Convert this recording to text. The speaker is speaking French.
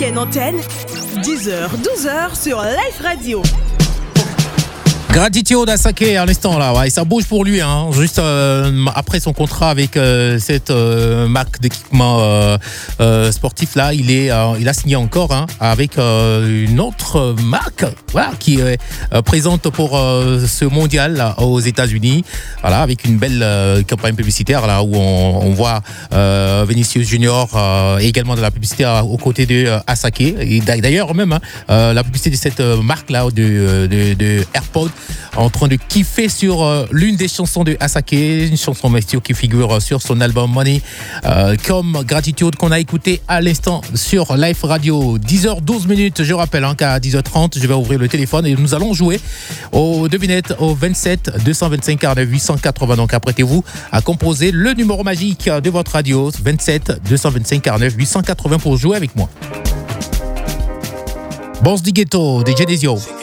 week-end antenne, 10h-12h sur Life Radio. Gratitude à Sake à l'instant là, ouais, ça bouge pour lui, hein. Juste après son contrat avec cette marque d'équipement sportif là, il a signé encore avec une autre marque, voilà, qui est présente pour ce mondial là, aux États-Unis, voilà, avec une belle campagne publicitaire là où on voit Vinicius Junior également de la publicité aux côtés de Asake. Et d'ailleurs même la publicité de cette marque là de AirPods en train de kiffer sur l'une des chansons de Asake, une chanson qui figure sur son album Money, comme Gratitude qu'on a écouté à l'instant sur Life Radio. 10h12, je rappelle qu'à 10h30, je vais ouvrir le téléphone et nous allons jouer aux devinettes au 27 225 49 880. Donc apprêtez-vous à composer le numéro magique de votre radio, 27 225 49 880 pour jouer avec moi. Boss du Ghetto, DJ Desio.